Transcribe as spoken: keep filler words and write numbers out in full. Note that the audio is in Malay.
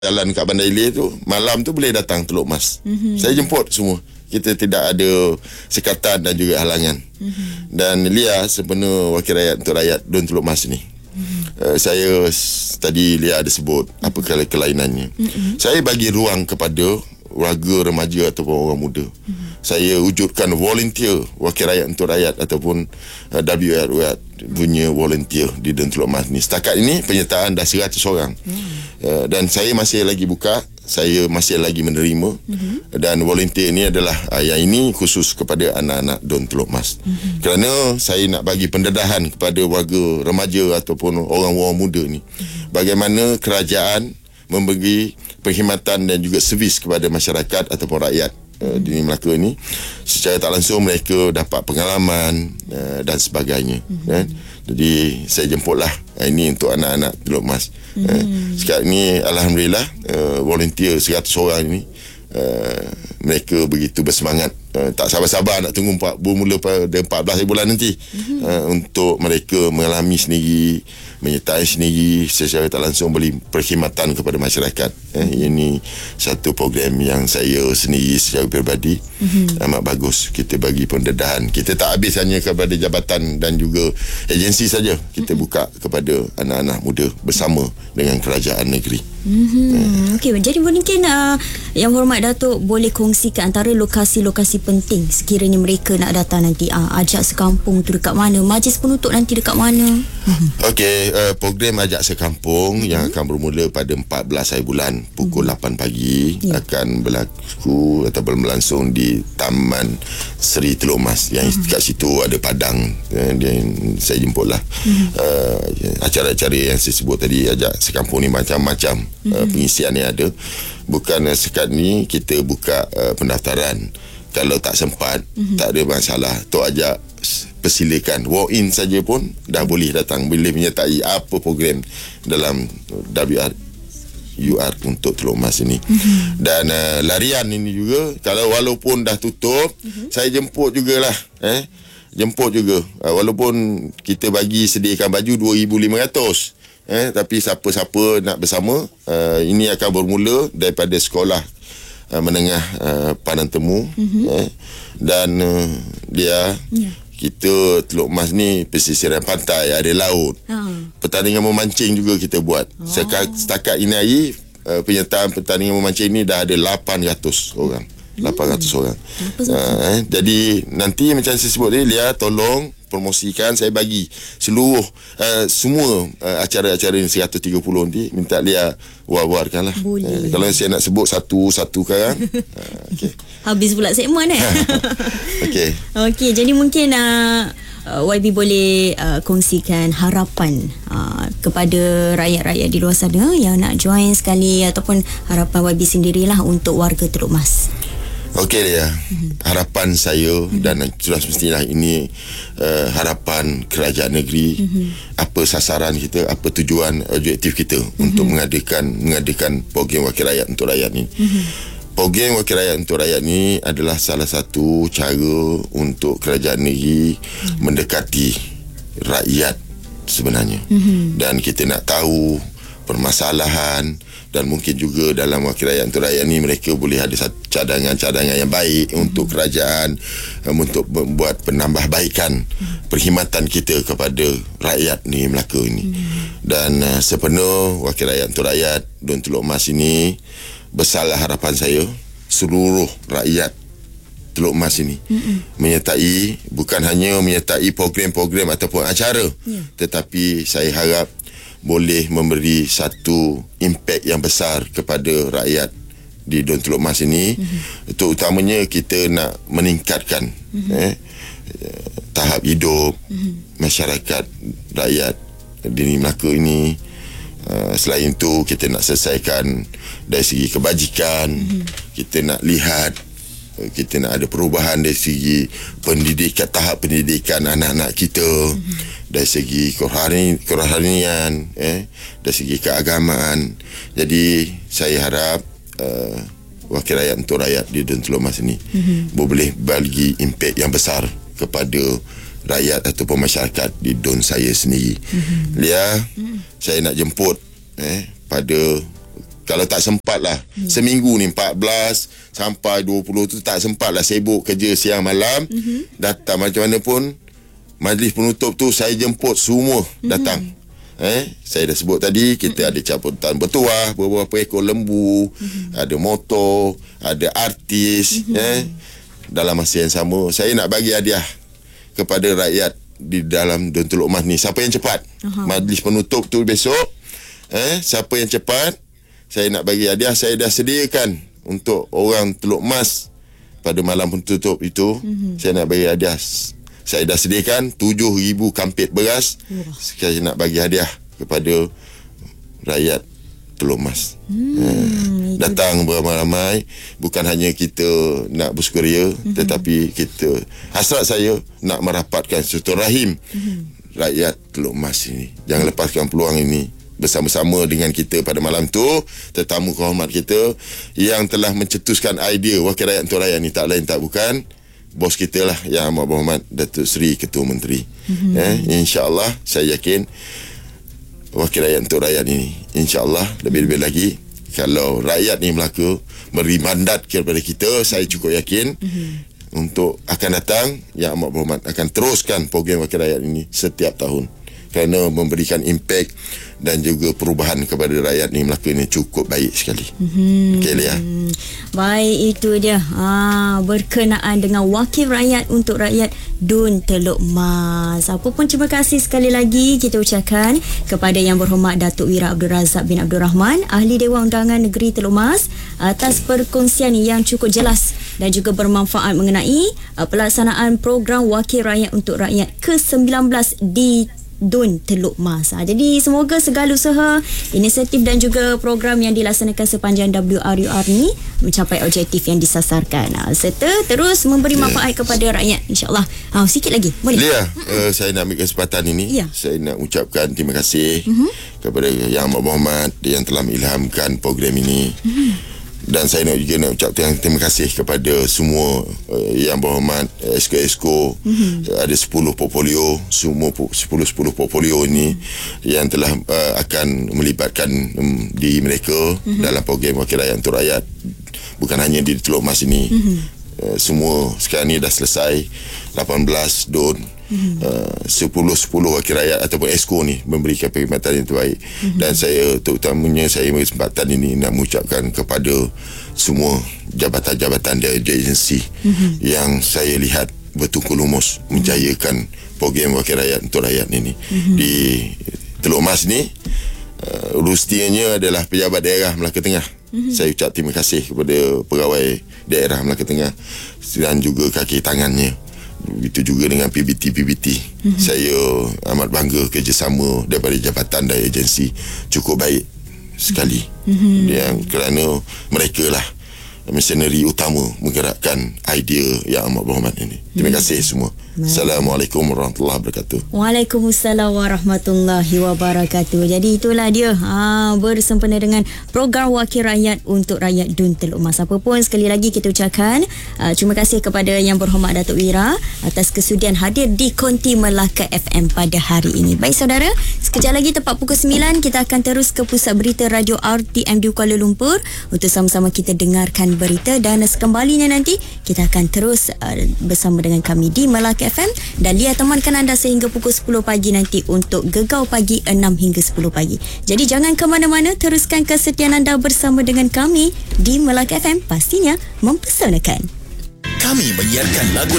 jalan kat Bandar Ilir tu, malam tu boleh datang Teluk Mas. Mm-hmm. Saya jemput semua. Kita tidak ada sekatan dan juga halangan. Mm-hmm. Dan Lia sepenuh wakil rakyat untuk rakyat Dun Teluk Mas ni. Mm-hmm. Uh, saya tadi Lia ada sebut apa kelainannya. Mm-hmm. Saya bagi ruang kepada warga remaja ataupun orang muda. Mm-hmm. Saya wujudkan volunteer wakil rakyat untuk rakyat ataupun uh, W R W punya volunteer di Dun Teluk Mas ni. Setakat ini penyertaan dah seratus orang. Mm-hmm. Uh, dan saya masih lagi buka, saya masih lagi menerima. Mm-hmm. Dan volunteer ni adalah uh, yang ini khusus kepada anak-anak Dun Teluk Mas. Mm-hmm. Kerana saya nak bagi pendedahan kepada warga remaja ataupun orang-orang muda ni. Mm-hmm. Bagaimana kerajaan memberi perkhidmatan dan juga servis kepada masyarakat ataupun rakyat uh, di Melaka ni. Secara tak langsung mereka dapat pengalaman uh, dan sebagainya. Mm-hmm. Kan? Jadi saya jemputlah uh, ini untuk anak-anak Teluk Mas. Mm-hmm. Uh, sekarang ni alhamdulillah uh, volunteer seratus orang ni uh, mereka begitu bersemangat. Uh, tak sabar-sabar nak tunggu empat, bermula pada empat belas bulan nanti. Mm-hmm. uh, untuk mereka mengalami sendiri, menyertai sendiri secara tak langsung beri perkhidmatan kepada masyarakat. Eh, ini satu program yang saya sendiri secara peribadi mm-hmm. amat bagus. Kita bagi pendedahan. Kita tak habis hanya kepada jabatan dan juga agensi saja. Kita mm-hmm. buka kepada anak-anak muda bersama dengan kerajaan negeri. Mm-hmm. Eh. Okey, jadi mungkin uh, Yang Hormat Datuk boleh kongsikan antara lokasi-lokasi penting sekiranya mereka nak datang nanti. Uh, ajak sekampung tu dekat mana? Majlis penuntut nanti dekat mana? Okey, uh, program Ajak Sekampung mm-hmm. yang akan bermula pada empat belas hari bulan pukul mm-hmm. lapan pagi yeah. akan berlaku atau berlangsung di Taman Seri Teluk Mas yang mm-hmm. kat situ ada padang uh, yang saya jemputlah. Mm-hmm. Uh, acara-acara yang saya sebut tadi Ajak Sekampung ni macam-macam mm-hmm. uh, pengisian yang ada. Bukan uh, sekat ni kita buka uh, pendaftaran. Kalau tak sempat mm-hmm. tak ada masalah, Tok ajak persilakan walk in saja pun dah boleh datang, boleh menyertai apa program dalam W R U R untuk Teluk Mas ini. Mm-hmm. Dan uh, larian ini juga kalau walaupun dah tutup mm-hmm. saya jemput jugalah eh jemput juga uh, walaupun kita bagi sediakan baju dua ribu lima ratus eh tapi siapa-siapa nak bersama uh, ini akan bermula daripada sekolah Uh, menengah uh, Padang Temu mm-hmm. eh, dan uh, dia yeah. kita Teluk Mas ni pesisiran pantai, ada laut. Oh. Pertandingan memancing juga kita buat. Oh. Setakat, setakat ini hari uh, penyertaan pertandingan memancing ni dah ada lapan ratus orang. Hmm. lapan ratus orang. Uh, eh, jadi nanti macam saya sebut tadi, Lia tolong promosikan, saya bagi seluruh uh, semua uh, acara-acara ni seratus tiga puluh nanti minta Lia war-warkan lah. Uh, kalau saya nak sebut satu-satu sekarang uh, okay. Habis pula segmen eh. Okey. Okey, jadi mungkin uh, Y B boleh uh, kongsikan harapan uh, kepada rakyat-rakyat di luar sana yang nak join sekali ataupun harapan Y B sendirilah untuk warga Teluk Mas. Okey dia. Mm-hmm. Harapan saya mm-hmm. dan sudah semestinya ini uh, harapan kerajaan negeri, mm-hmm. apa sasaran kita, apa tujuan objektif kita mm-hmm. untuk mengadakan mengadakan program wakil rakyat untuk rakyat ni. Mm-hmm. Program wakil rakyat untuk rakyat ni adalah salah satu cara untuk kerajaan negeri mm-hmm. mendekati rakyat sebenarnya. Mm-hmm. Dan kita nak tahu permasalahan dan mungkin juga dalam wakil rakyat untuk rakyat ni mereka boleh ada cadangan-cadangan yang baik hmm. untuk kerajaan um, untuk membuat penambahbaikan hmm. perkhidmatan kita kepada rakyat ni Melaka ini. Hmm. Dan uh, sepenuh wakil rakyat untuk rakyat Dun Teluk Mas ini, besarlah harapan saya seluruh rakyat Teluk Mas ini hmm. menyertai, bukan hanya menyertai program-program ataupun acara, yeah. tetapi saya harap boleh memberi satu impak yang besar kepada rakyat di Dun Teluk Mas ini. Mm-hmm. Terutamanya kita nak meningkatkan mm-hmm. eh, tahap hidup mm-hmm. masyarakat rakyat di Melaka ini. Uh, selain itu kita nak selesaikan dari segi kebajikan, mm-hmm. kita nak lihat kita nak ada perubahan dari segi pendidikan, tahap pendidikan anak-anak kita, mm-hmm. dari segi kerohani, kerohanian, eh, dari segi keagamaan. Jadi saya harap uh, wakil rakyat untuk rakyat di Dun Teluk Mas ini mm-hmm. boleh bagi impak yang besar kepada rakyat ataupun masyarakat di Dun saya sendiri. Mm-hmm. Lia, mm-hmm. saya nak jemput eh, pada Kalau tak sempat lah hmm. seminggu ni empat belas sampai dua puluh tu tak sempat lah, sibuk kerja siang malam. hmm. Datang macam mana pun majlis penutup tu saya jemput semua datang. hmm. Eh, saya dah sebut tadi kita hmm. ada campuran bertuah, beberapa ekor lembu, hmm. ada motor, ada artis. hmm. Eh, dalam masa yang sama saya nak bagi hadiah kepada rakyat di dalam Dun Teluk Mas ni. Siapa yang cepat uh-huh. majlis penutup tu besok, eh siapa yang cepat, saya nak bagi hadiah. Saya dah sediakan untuk orang Teluk Mas pada malam penutup itu. uh-huh. Saya nak bagi hadiah. Saya dah sediakan tujuh ribu kampit beras. uh. Saya nak bagi hadiah kepada rakyat Teluk Mas. hmm, eh, Datang beramai-ramai. Bukan hanya kita nak bersukaria, mm-hmm. tetapi kita, hasrat saya nak merapatkan silaturahim mm-hmm. rakyat Teluk Mas ini. Jangan lepaskan peluang ini bersama-sama dengan kita pada malam tu. Tetamu kehormat kita yang telah mencetuskan idea Wakil Rakyat Untuk Rakyat ni tak lain tak bukan bos kita lah, Yang Amat Berhormat Datuk Seri Ketua Menteri. mm-hmm. eh, InsyaAllah saya yakin Wakil Rakyat Untuk Rakyat ini, InsyaAllah lebih-lebih lagi kalau rakyat ni Melaka beri mandat kepada kita, saya cukup yakin mm-hmm. untuk akan datang Yang Amat Berhormat akan teruskan program Wakil Rakyat ini setiap tahun, kerana memberikan impak dan juga perubahan kepada rakyat ni Melaka ni cukup baik sekali. Mm-hmm. Okay, Lia. Baik, itu dia ha, berkenaan dengan Wakil Rakyat Untuk Rakyat Dun Teluk Mas. Apa pun terima kasih sekali lagi kita ucapkan kepada Yang Berhormat Datuk Wira Abdul Razak bin Abdul Rahman, Ahli Dewan Undangan Negeri Teluk Mas, atas perkongsian yang cukup jelas dan juga bermanfaat mengenai uh, pelaksanaan program Wakil Rakyat Untuk Rakyat ke sembilan belas di Dun Teluk Mas. Ha, jadi semoga segala usaha, inisiatif dan juga program yang dilaksanakan sepanjang W R U R ni mencapai objektif yang disasarkan, ha, serta terus memberi manfaat yeah. kepada rakyat, insyaAllah. Ha, sikit lagi boleh? Lia, uh, saya nak ambil kesempatan ini. yeah. Saya nak ucapkan terima kasih uh-huh. kepada Yang Amat Berhormat yang telah mengilhamkan program ini. uh-huh. Dan saya nak juga nak ucapkan terima kasih kepada semua uh, Yang Berhormat uh, Esko-Esko. mm-hmm. uh, Ada sepuluh portfolio, semua sepuluh-sepuluh portfolio ini mm-hmm. yang telah uh, akan melibatkan um, diri mereka mm-hmm. dalam program Wakil Rakyat Untuk Rakyat. Bukan hanya di Teluk Mas ini. mm-hmm. uh, Semua sekarang ni dah selesai lapan belas Dun. Mm-hmm. Uh, sepuluh-sepuluh wakil rakyat ataupun Esko ni memberikan perkhidmatan yang terbaik. Mm-hmm. Dan saya terutamanya saya ambil kesempatan ini nak mengucapkan kepada semua jabatan-jabatan dari agensi mm-hmm. yang saya lihat bertungkul lumus mm-hmm. menjayakan program Wakil Rakyat Untuk Rakyat ini. Mm-hmm. Di Teluk Mas ni uh, rustianya adalah pejabat daerah Melaka Tengah. Mm-hmm. Saya ucap terima kasih kepada pegawai daerah Melaka Tengah dan juga kaki tangannya. Begitu juga dengan P B T-P B T. Mm-hmm. Saya amat bangga kerjasama daripada jabatan dan agensi cukup baik sekali. Mm-hmm. Yang kerana mereka lah misioneri utama menggerakkan idea Yang Amat Berhormat ini. Terima kasih semua. Assalamualaikum warahmatullahi wabarakatuh. Waalaikumsalam warahmatullahi wabarakatuh. Jadi itulah dia ha, bersempena dengan program Wakil Rakyat Untuk Rakyat Dun Teluk Mas. Apa pun sekali lagi kita ucapkan uh, terima kasih kepada Yang Berhormat Datuk Wira atas kesudian hadir di Konti Melaka F M pada hari ini. Baik saudara, sekejap lagi tepat pukul sembilan kita akan terus ke Pusat Berita Radio R T M di Kuala Lumpur untuk sama-sama kita dengarkan berita, dan sekembalinya nanti kita akan terus uh, bersama dengan kami di Melaka F M dan Lia temankan anda sehingga pukul sepuluh pagi nanti untuk Gegau Pagi enam hingga sepuluh pagi. Jadi jangan ke mana-mana, teruskan kesetiaan anda bersama dengan kami di Melaka F M, pastinya mempesonakan. Kami menyiarkan lagu